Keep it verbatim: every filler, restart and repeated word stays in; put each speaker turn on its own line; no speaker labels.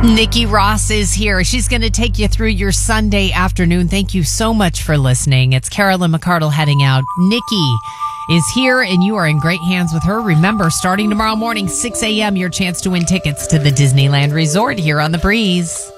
Nikki Ross is here. She's going to take you through your Sunday afternoon. Thank you so much for listening. It's Carolyn McCardle heading out. Nikki is here, and you are in great hands with her. Remember, starting tomorrow morning, six a.m., your chance to win tickets to the Disneyland Resort here on The Breeze.